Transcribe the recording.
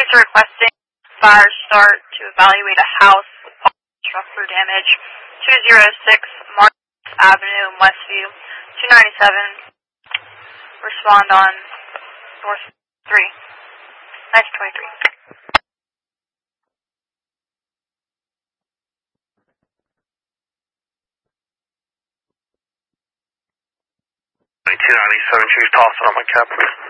Police are requesting fire start to evaluate a house with structural damage, 206 Martin Avenue, Westview, 297. Respond on North 3. 1923. 297, choose toss on my cap.